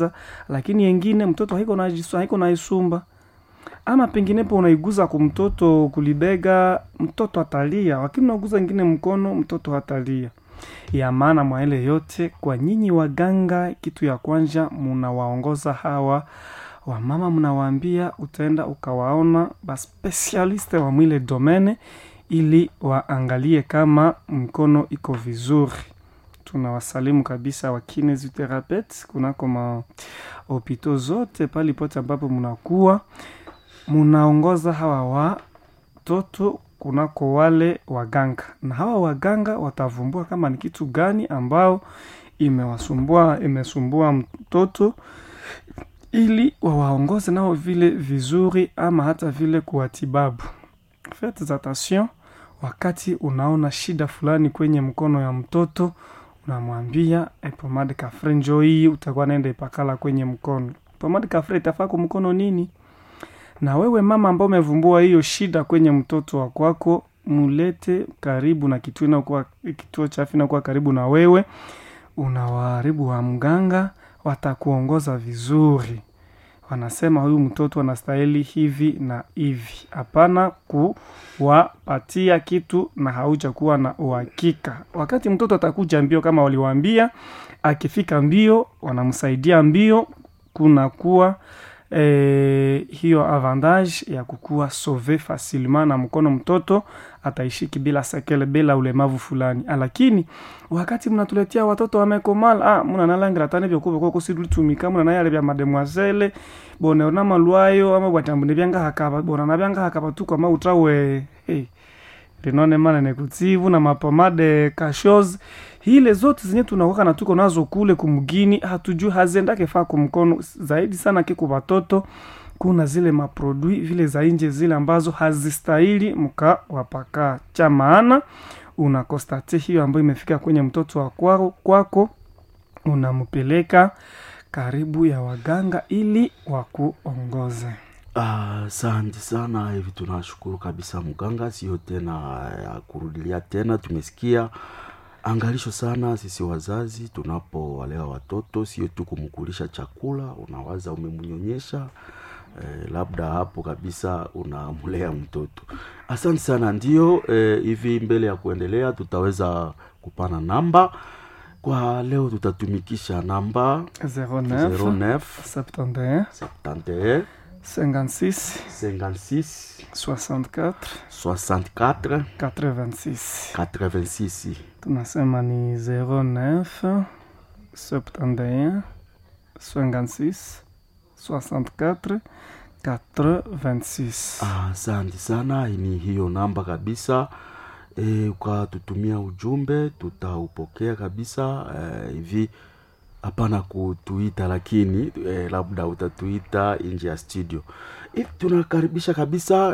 lakini yengine mtoto haiko na isumba, ama penginepo unaiguza kumtoto kulibega, mtoto atalia, lakini unaguza ingine mkono, mtoto hatalia. Ya maana mwa ile yote, kwa nyinyi waganga, kitu ya kwanza mnawaongoza hawa wamama, mnawaambia utaenda ukawaona ba specialiste wa mwile domene ili waangalie kama mkono iko vizuri. Tunawasalimu kabisa wa kinesiotherapeuts kunako ma hopito zote pali pote ambapo mnakuwa mnaongoza hawa watoto kunako wale waganga, na hawa waganga watavumbua kama ni kitu gani ambao imesumbua mtoto, ili wawaongoze nao vile vizuri, ama hata vile kuwatibabu. Faites attention, wakati unaona shida fulani kwenye mkono ya mtoto, unamwambia pomade kafre njoo hii, utakuwa naenda ipakala kwenye mkono. Pomade kafre itafaa kwa mkono nini? Na wewe mama ambao umevumbua hiyo shida kwenye mtoto wa kwako, mulete karibu na kituo cha afya kwa karibu na wewe, unawaribu wa mganga, watakuongoza vizuri. Wanasema huyu mtoto anastahili hivi na hivi. Hapana kuwapatia kitu na haujakuwa na uhakika. Wakati mtoto atakuja mbio kama waliwaambia, akifika mbio, wanamsaidia mbio, kunakuwa hiyo avantage ya kukua sauve facilement, na mkono mtoto ataishiki bila sekele, bila ulemavu fulani. Lakini wakati mnatuletea watoto wamekomala, muna nalangira tane byo kubo ko sidutumika, muna na yale bya mademoiselle bone na malwayo ama bwatambune byanga hakaba bona na byanga hakaba tu kwa mautawe rinone mana ne kutivu na mapomade kashos. Hile zote zenye tunawaka na tuko nazo kule kumgini, hatujui hazenda kefaa kumkono zaidi sana kiko watoto. Kuna zile maprodui vile za nje zile ambazo hazistahili mka wapaka. Cha maana unakostate hiyo ambayo imefika kwenye mtoto wa kwako, unampeleka karibu ya waganga ili wakuongoze. Asante sana. Hivi tunashukuru kabisa mganga, sio tena ya kurudilia tena. Tumesikia angalisho sana sisi wazazi tunapowalea watoto, sio tu kumkulisha chakula, unawaza umemnyonyesha, labda hapo kabisa unamlea mtoto. Asante sana. Ndio hivi mbele ya kuendelea tutaweza kupana namba. Kwa leo tutatumikisha namba 09 71 56 64 86. Tunasema ni 09 71 56 64 86. Asante sana. Ni hiyo namba kabisa. Ukatutumia ujumbe tutaupokea kabisa. Hivi hapana kutuita, lakini labda utatuita nje ya studio. Hivi tunakaribisha kabisa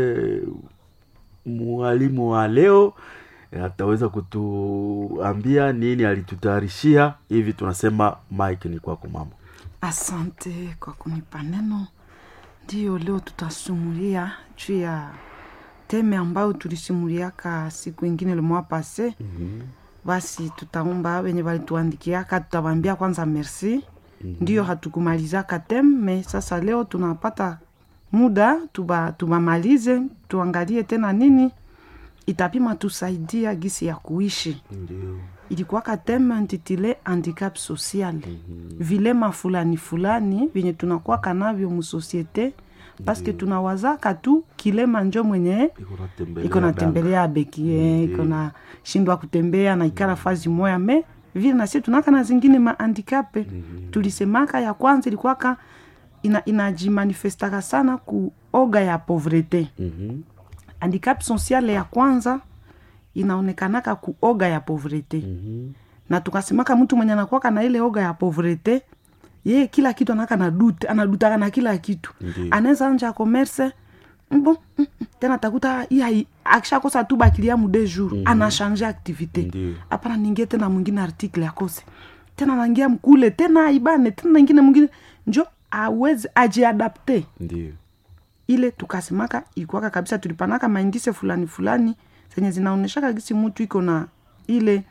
mwalimu wa leo, ataweza kutuambia nini alitutayarishia. Hivi tunasema mic ni kwako mama. Asante kwa kunipa neno. Ndio leo tutasumulia juu ya teme ambayo tulisimuliaka siku nyingine le mois passé. Basi tutaomba wenye walituandikiaka, tutawaambia kwanza merci. Ndio hatukumalizaka teme, sasa leo tunapata muda tubamalize, tuangalie tena nini itapima tusaidia gisi ya kuishi. Ndio ilikuwa kateme intitulé handicap social. Vilema fulani venye tunakuwa kanavyo mu societe, parce que tunawazaka tu kilema njo mwenye iko natembelea bekie, iko na shindwa kutembea na ikara fazi moya, me vile na sisi tunaka na zingine ma handicap. Tulisemaka ya kwanza ilikuwa inajimanifestaka sana ku oga ya pauvreté. Handicap social ya kwanza inaonekanaka ku oga ya pauvreté. Na tukasemaka mtu mwenye anakuwa na ile oga ya pauvreté, yeye kila kitu anadutaka na kila kitu. Anaweza anja commerce, tena takuta hii akishakosa tu bakilia mu 2 jours, ana changer activité. Hapana ningie tena mwingine article yakose. Tena nangia mkule, tena ibane, tena nyingine mwingine njo aweze ajiadapte. Ndio. Ile tukasemaka ilikuwa kabisa, tulipanaka maindise fulani zenye zinaoneshaka gisi mtu iko na ile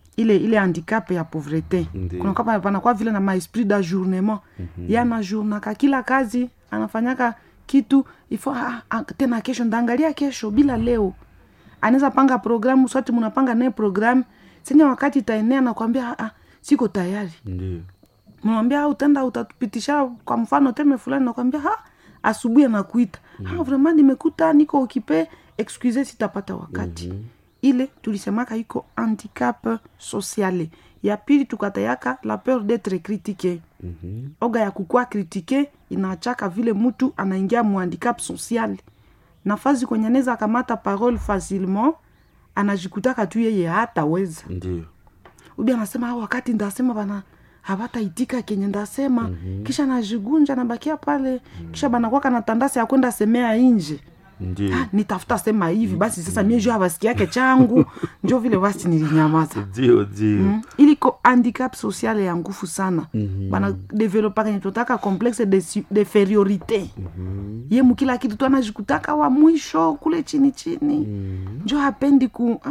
ile handicap ya pauvreté. Kuna kama panakuwa vile na maesprit d'ajournement. Yana journaka kila kazi anafanyaka kitu ifo tena kesho ndaangalia kesho bila leo. Anaweza panga programu, sote mnapanga naye programu. Sina wakati itaenea na kuambia siko tayari. Ndio. Mwambia utatupitisha kwa mfano teme fulani na kuambia asubuhi anakuita. Vraiment nimekuta niko occupé, excusez sitapata wakati. Ile tulisemaka iko handicap social. Ya pili tukatayaka la peur d'être critiqué. Oga ya kukua critiqué inaachaka vile mtu anaingia mu handicap social. Nafasi kwenye anaweza kamata parole facilement, anajikutaka tu yeye hataweza. Ndio. Ubi anasema wakati ndasema bana habata itika kenye ndasema, kisha najigunja nabakia pale, kisha bana kwa kana tandasi ya kwenda semea nje. Ndio. Nitafuta sema hivi basi sasa mimi njoo habasikia yake changu, njoo vile basi nilinyamaza. Ndio. Iliko handicap social ya nguvu sana. Bana developer kwenye tutaka complexe d'infériorité. Ye mkila kitu tu anajikutaka wa mwisho kule chini. Njoo hapendi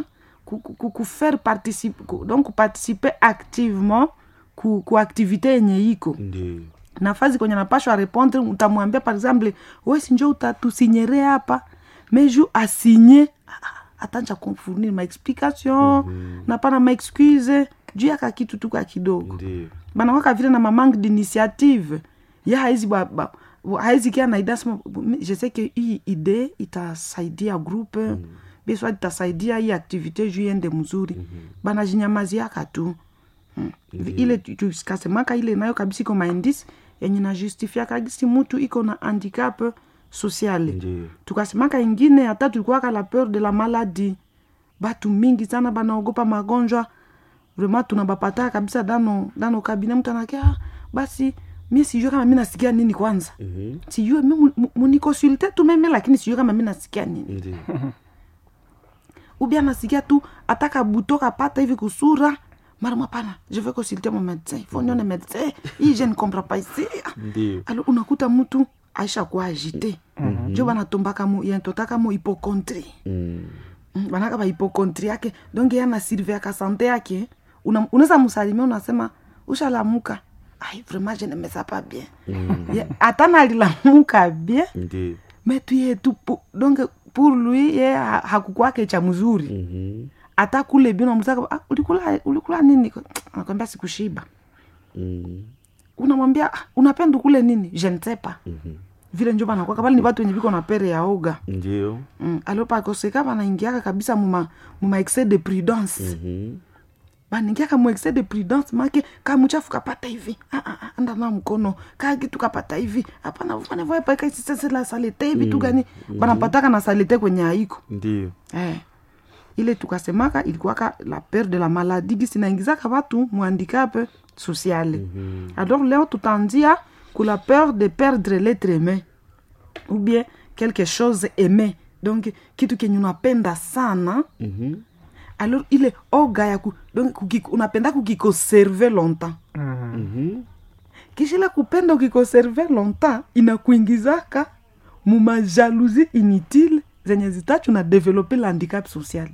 ku faire participer, donc participer activement ku activité yenye iko. Ndio. Nafasi kwenye napashwa répondre, utamwambia par exemple, wewe si njoo utatusignere hapa, mais je asigner atanja confirmer ma explication, na pana ma excuse, juu ya kitu tu kwa kidogo. Ndio. Bana waka vile na manque d'initiative. Ya haizi kia na idea sema, je sais que hii idée itasaidia groupe, beswa itasaidia hii activité juu yende mzuri. Bana jinyamazia tu. Ile tukasemaka ile nayo kabisa iko maindisi yenye na justifia kagisi mtu iko na handicap social. Tukasemaka ingine hata tulikuwa la peur de la maladie. Batu mingi sana banaogopa magonjwa. Vraiment tunabapata kabisa dano kabine mtu anakia basi mimi sijui kama mimi nasikia nini kwanza. Sijui mimi munikosulte tu mimi lakini sijui kama mimi nasikia nini. Ubia nasikia tu ataka butoka pata hivi kusura. Mara pana, je veux consulter mon médecin. Il faut nione médecin. Je ne comprends pas ici. Alors unakuta mtu aisha kuwa agité. Jo banatombaka mu yentotaka mu hypochondrie. Banaka ba hypochondrie yake. Donc yana surveiller ka santé yake. Unaweza msalimia unasema ushalamuka. Ai vraiment je ne me sens pas bien. Atana alilamuka bien. Mais tu es tout donc pour lui ye hakukuwa kecha mzuri. Ata kule bino msaka ulikula nini? Anakuambia sikushiba. Unamwambia unapenda kule nini? Je ne sais pas. Vile njoba na kwa kabali ni watu wenye biko na pere ya oga. Ndio. Alopa koseka bana ingiaka kabisa mu excès de prudence. Bana ingiaka mu excès de prudence make kama mchafu kapata hivi. Anda na mkono. Kama kitu kapata hivi. Hapana ufanye voye pa kasi sasa la salete hivi tu gani? Bana pataka na salete kwenye haiko. Ndio. Ile tukasemaka ilikuwa la peur de la maladie gisi naingizaka watu mu handicap social. Alors leo tutandia ku la peur de perdre l'être aimé ou bien quelque chose aimé. Donc kitu kenye unapenda sana. Alors ile oga ya donc unapenda kukikonserver longtemps. Kisha kupenda kukikonserver longtemps inakuingizaka mu majalousie inutile zenye zitachu na developer l'handicap social.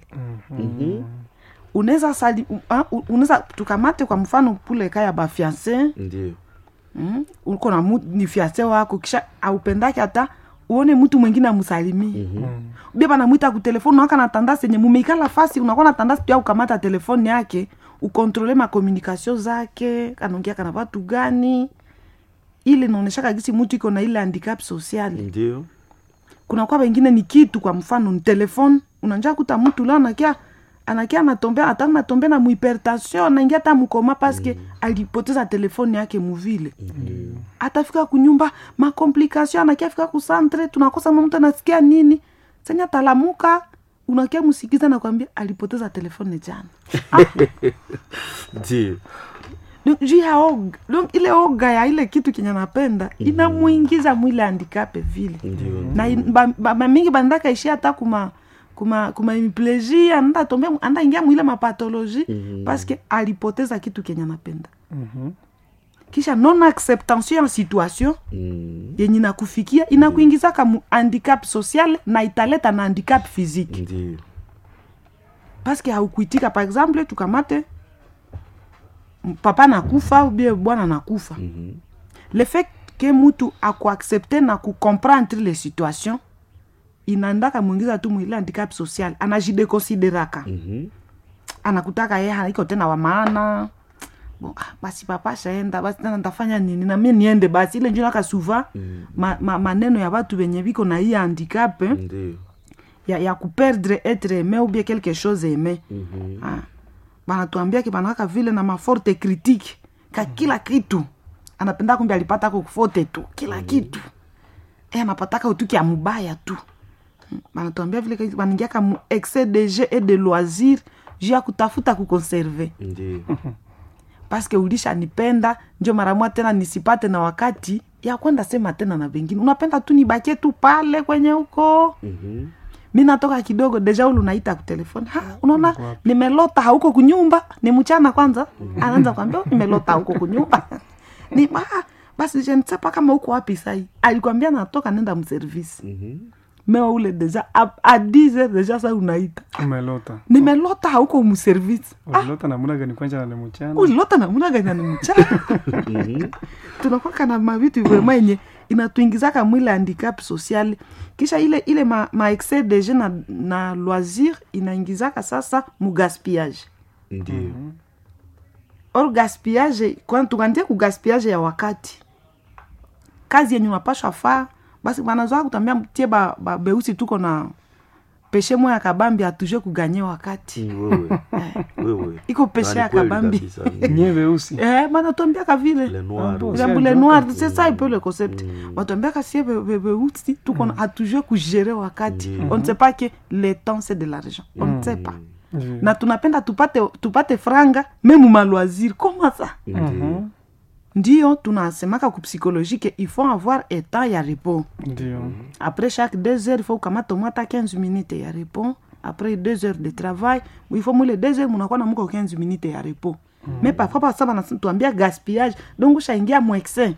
Unaweza tukamate kwa mfano pule kaya ba fiancé. Ndio. Uko na ni fiancé wako kisha aupendaki hata uone mtu mwingine amsalimie. Bia bana muita ku telefone waka na tandasi yenye mumeikala fasi unakuwa na tandasi pia ukamata telefone yake ukontrole ma communication zake kanaongea kana watu gani. Ile inaonesha kagisi mtu iko na ile handicap social. Ndio. Kuna kwa wengine ni kitu kwa mfano ni telefone unanja kuta mtu leo anakia anatombea na hypertension na ingia hata mkoma paske alipoteza telefone yake muvile. Atafika kunyumba ma complication anakia fika ku centre tunakosa mtu anasikia nini senya talamuka unakia msikiza na kwambia alipoteza telefone jana. Ndio. Donc ile oga ya ile kitu kinyo napenda inamuingiza mwile handicap vile. Na mingi bandaka ishi hata kuma implaisir anda ingia mwile mapathologie parce que alipoteza kitu kenye napenda. Kisha non acceptance en situation yenye nakufikia inakuingiza kama handicap social na italeta na handicap physique. Ndio. Parce que haukuitika par exemple tukamate papa nakufa ou bien bwana nakufa. Le fait que mtu akuaccepte na kucomprendre les situations inaendaka mwingiza tu mwile handicap social, anajidekonsideraka. Anakutaka yeye haiko tena wa maana. Basi papa shaenda, basi tena nitafanya nini na mimi niende basi. Ile njoo akasuva maneno ya watu wenye biko na hii handicap ya kuperdre être aimé ou bien quelque chose aimé. Bana tuambia kibanaka vile na maforte critique ka kila kitu anapenda kumbe alipata kwa kufote tu kila kitu anapataka utuki ya mubaya tu. Bana tuambia vile baningia kama excès de jeu et de loisir jia kutafuta kukonserver. Ndio. Parce que ulisha nipenda ndio mara moja tena nisipate na wakati ya kwenda sema tena na wengine. Unapenda tu nibakie tu pale kwenye huko. Mimi natoka kidogo deja ule unaita kwa telefoni. Unaona nimelota huko kunyumba, ni mchana kwanza. Anaanza kwambia nimelota huko kunyumba. Ni basi je nitapa kama huko wapi sai. Alikwambia natoka nenda mservice. Meo ule deja a 10h deja sasa unaita. Umelota. Nimelota huko mservice. Ulilota namuna gani kwanza na mchana? Ulilota namuna gani na mchana? Tunakuwa kana mavitu vraiment yenye inatuingizaka mwili handicap social. Kisha ile ma excès de jeu na loisir inaingizaka sasa mu gaspillage. Ndio. Or gaspillage quand tukandia ku gaspillage ya wakati. Kazi yenye unapaswa faa basi wanazoa kutambia mtie beusi tuko na peshe moya kabambi atuje kuganye wakati. Wewe. Iko peshe ya kabambi. Nyewe usi. Bana tuambia ka vile. Le noir. Le noir, c'est ça un peu le concept. Batuambia ka sie beusi tuko na atuje kugere wakati. On ne sait pas que le temps c'est de l'argent. On ne sait pas. Na tunapenda tupate franga même ma loisir. Comment ça? Ndio tunasemaka ku psychologique il faut avoir un temps ya repos. Ndio. Après chaque 2 heures il faut kamata au moins 15 minutes ya repos. Après 2 heures de travail, il faut mule 2 heures munakuwa na muko 15 minutes ya repos. Mais parfois pas ça banatuambia gaspillage donc ushaingia mu excès.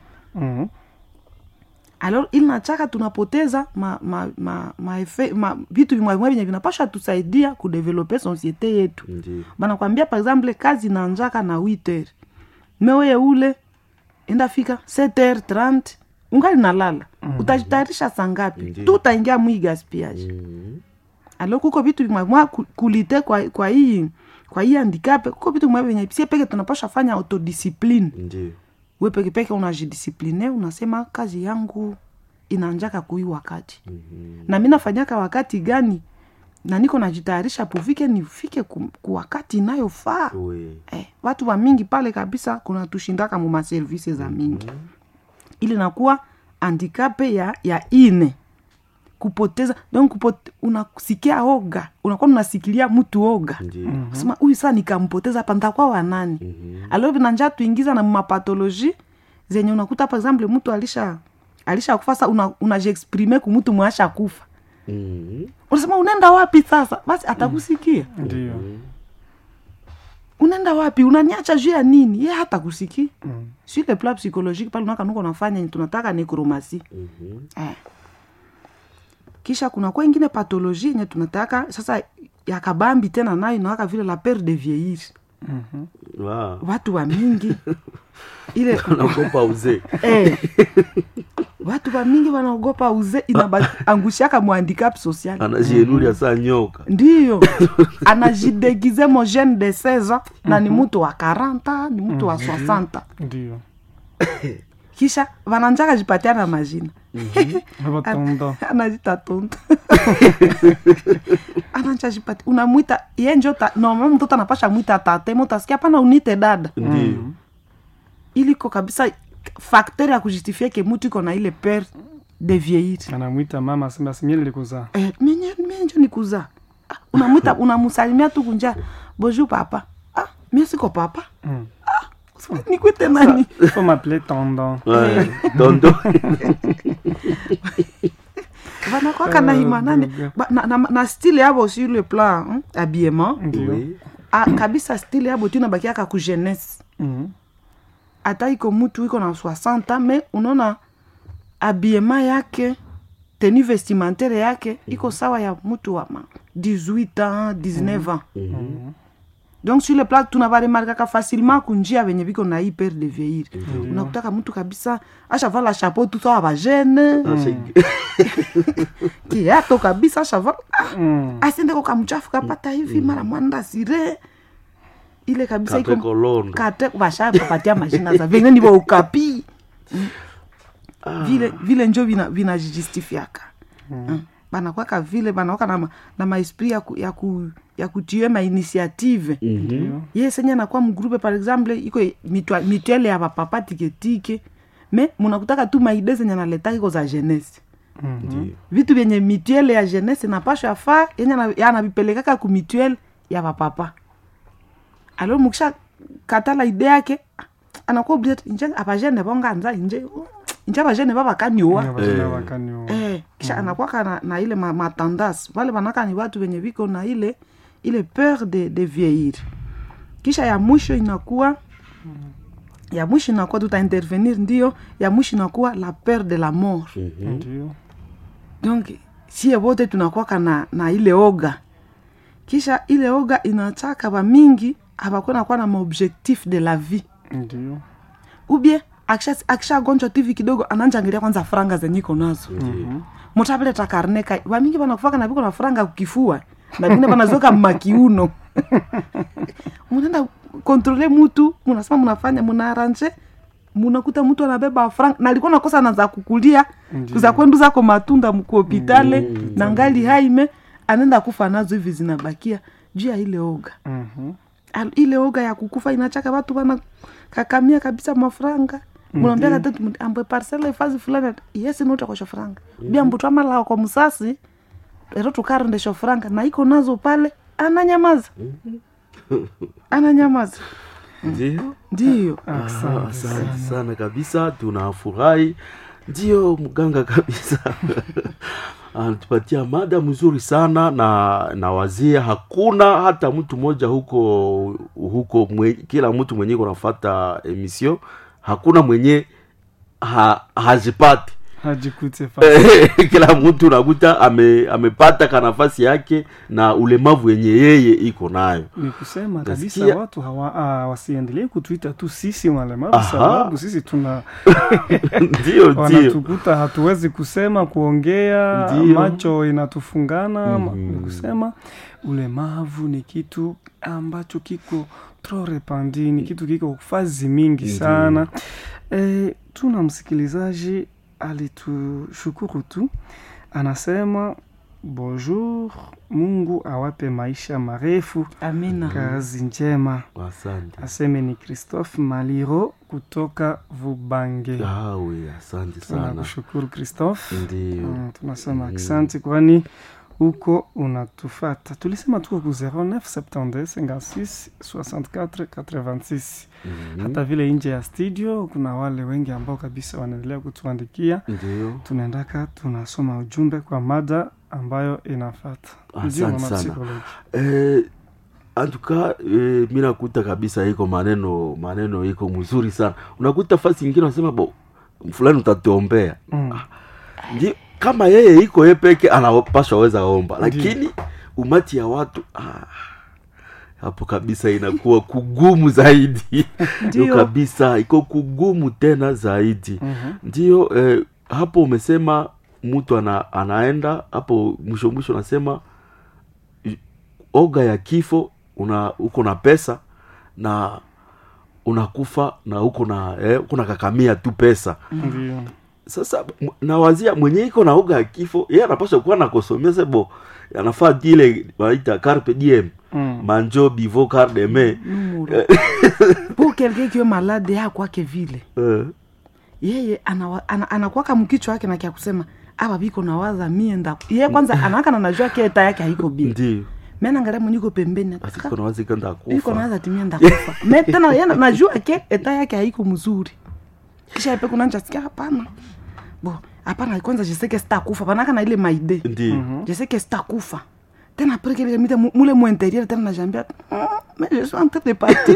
Alors il nachaka tunapoteza ma effet vitu vimwe vinapasha tusaidia ku developer societe yetu. Banakwambia par exemple kazi inaanzaka na 8 heures. Mewe ule endafika 7h30 ungali nalala. Utajitayarisha saa ngapi? Tutaingia mu gaspillage. Alors kuko vitu vimwe kulite kwa hii handicap, kuko vitu vimwe venye pia peke tunapasha fanya autodiscipline. Ndio. Wewe peke unajidiscipline, unasema kazi yangu inaanjaka kui wakati. Na mimi nafanyaka wakati gani? Na niko najitayarisha puvike nifike ku wakati inayofaa. Watu wa mingi pale kabisa kuna tushindaka mu services za mingi. Ili nakuwa handicap ya ine. Kupoteza donc unasikia oga, unakuwa unasikilia mtu oga. Sema huyu sasa nikampoteza hapa nitakuwa wa nani? Alors vinanja tuingiza na mapatologie zenye unakuta par exemple mtu alisha kufa sasa unajiexprimer ku mtu mwasha kufa. Unasema unaenda wapi sasa? Basi atakusikia. Ndio. Unaenda wapi? Unaniacha juu ya nini? Yeye hata kusikia. Sur le plan psychologique pale nuko nafanya tunataka necromancy. Kisha kuna kwa ingine pathologie yenye tunataka sasa ya kabambi tena nayo inawaka vile la peur de vieillir. Wow. Watu wa mingi ile wanaogopa uzee. Watu wa mingi wanaogopa uzee inaangushaka mu handicap social. Anajienulia saa nyoka. Ndio. Anajidegize mo jeune de 16 ans na ni mtu wa 40, ni mtu wa 60. Ndio. Kisha wananjaka jipatia na majina. Tonto. Anajita tonto. Ananja jipatia. Unamuita yeye ndio normalement mtoto anapasha muita tate, mtu asikia pana unite dada. Ndio. Iliko kabisa facteur ya kujustifia ke mtu iko na ile peur de vieillir. Anamuita mama sema simile likuzaa. Mimi ndio nikuzaa. Unamuita unamusalimia tu kunja. Bonjour papa. Mimi siko papa. Nikuite nani? Faut m'appeler tonton. Ouais, tonton. Wanakuwa kana imanani na style yabo sur le plan habillement. Oui. Kabisa style yabo tunabakia ka ku jeunesse. Ata iko mtu iko na 60 mais unaona habillement yake, tenue vestimentaire yake iko sawa ya mtu wa 18 ans, 19 ans. donc sur le plat tunavaremarkaka facilement kunjia venye viko na hii peur de vieillir. Unakutaka mtu kabisa ashavala chapeau tu sawa bajene kiato kabisa ashavala asende kwa mchafu kapata hivi mara mwanda sire ile kabisa iko kate basha papatia mashina za vingine nibo ukapi vile njo vinajijustifiaka banakwaka vile banawaka na maesprit ya kutie ma initiative. Ye senya nakuwa mgrupe par exemple iko mutuelle ya papa tiketike me munakutaka tu maide zenye naleta iko za jeunesse. Vitu vyenye mutuelle ya jeunesse napasha fa yana vipelekaka ku mutuelle ya papa. Alors mukisha katala idea yake anakuwa obligé nje abajene bonga nza nje abajene baba kanyoa kisha anakuwa na ile matandasi wale banaka ni watu wenye viko na ile peur de vieillir. Kisha ya mwisho inakuwa tuta intervenir ndio ya mwisho inakuwa la peur de la mort. Ndio. Donc si wote tunakuwa na ile oga. Kisha ile oga inataka ba mingi abakuwa kwa na objectif de la vie. Ndio. Ou bien akisha gonjwa TV kidogo ananjangilia kwanza franga zenye iko nazo. Mutabele takarneka ba mingi banakufaka na biko na franga kukifua na bingine banazoka makiuno. Munaenda kontrole mtu, munasema munafanya munaaranje, munakuta mtu anabeba franga na alikuwa nakosa anaanza kukulia kuza kwendu zako matunda mko hospitali na ngali haime anaenda kufa nazo hivi zinabakia juu ya ile oga. Ile oga ya kukufa inachaka watu bana kakamia kabisa mafranga. Mwambia hata ambe parcelle fazi fulani yes nota kwa franga. Bia mbutu amala kwa musasi ero tukarende franga na iko nazo pale ananyamaza. Ananyamaza. Ndio. Asante sana kabisa, tunafurahi. Ndio mganga kabisa. Anatupatia mada mzuri sana na wazia hakuna hata mtu mmoja huko kila mtu mwenye kunafuata emission hakuna mwenye hajipati hajikute kila mtu nakuta amepata kanafasi yake na ulemavu wenye yeye iko nayo. Ni kusema kabisa watu wasiendelee kutuita tu sisi walemavu sababu sisi tuna ndio wanatukuta hatuwezi kusema kuongea macho inatufungana. Ni kusema ulemavu ni kitu ambacho kiko trop repandi, ni kitu kiko fazi mingi sana. Tuna msikilizaji alitushukuru tu, anasema bonjour, Mungu awape maisha marefu. Amina. Kazi njema. Asante. Aseme ni Christophe Maliro kutoka Vubange. Asante sana. Tunakushukuru Christophe. Ndio. Tunasema asante kwani huko unatufata. Tulisema tuko ku 0972566486. Hata vile nje ya studio kuna wale wengi ambao kabisa wanaendelea kutuandikia. Ndio. Tunaendaka tunasoma ujumbe kwa mada ambayo inafuata. Asante sana. Antuka mimi nakuta kabisa iko maneno iko mzuri sana. Unakuta fasi nyingine unasema fulani utatuombea. Ndio kama yeye iko yeye peke anapaswa weza omba, lakini umati ya watu hapo kabisa inakuwa kugumu zaidi. Ndio kabisa iko kugumu tena zaidi. Ndio hapo umesema mtu anaenda hapo mwisho nasema oga ya kifo, uko na pesa na unakufa na uko na kakamia tu pesa. Ndio. Sasa nawazia mwenye iko na oga ya kifo yeye anapaswa kuwa na kosomia sebo anafaa dile waita carpe diem. Manjo bivo carde me. Pour quelqu'un qui est malade ya kwake vile. Yeye anakuwa kama mkichwa yake na kia kusema aba biko na waza mienda. Yeye kwanza anaka na najua kieta yake haiko bile. Ndio. Mimi naangalia mwenye uko pembeni. Asiko na wazi kanda kufa. Iko na waza timienda kufa. Mimi tena yeye najua eta yake haiko mzuri. Kisha ipe kuna nchasikia hapana. Hapana kwanza je sais que sitakufa. Banaka na ile maide. Ndio. Je sais que sitakufa. Tena après que le mite mule mu intérieur tena najambia mais je suis en train de partir.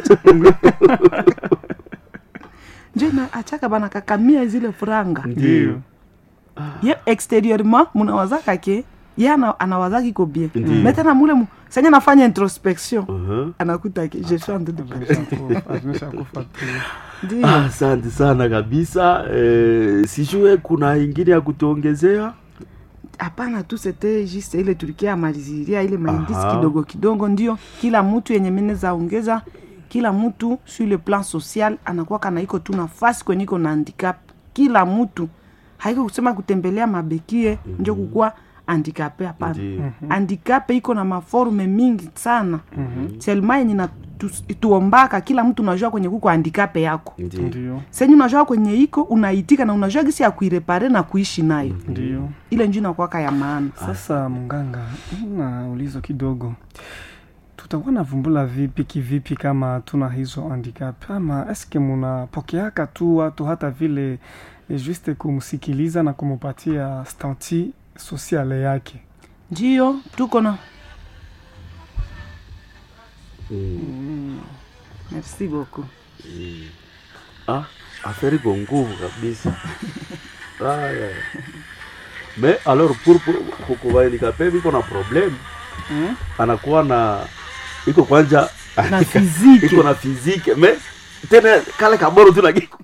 Jena achaka bana kakamia zile franga. Ndio. Ye extérieurement munawazaka ke ye anawazaki iko bien mais tena mule senya nafanya introspection anakuta je suis en train de asante sana kabisa. Sijue kuna ingine ya kutuongezea? Hapana, tu c'était juste ile tulikia maliziria ile maindisi kidogo kidogo, ndio kila mtu yenye meneza ongeza, kila mtu sur le plan social anakuwa kana iko tu nafasi kwenye iko na handicap. Kila mtu haiko kusema kutembelea mabekie ndio kukua handicapé, hapana. Handicap iko na maforme mingi sana. Selma yenye na tuombaka kila mtu unajua kwenye kuko handicap yako. Ndio. Senyu unajua kwenye iko unaitika na unajua gisi ya kuirepare na kuishi nayo. Ndio. Ile njoo inakuwa ya maana. Sasa mganga, na ulizo kidogo. Tutakuwa na vumbula vipi kivipi kama tuna hizo handicap? Ama eske munapokeaka tu watu hata vile juste kumsikiliza na kumupatia stanti sociale yake? Ndio, tuko na Merci beaucoup. Affaire iko nguvu kabisa. Mais alors pour handicapé iko na problème. Anakuwa na iko kwanja na physique. Iko na physique mais tena kale kaboro tu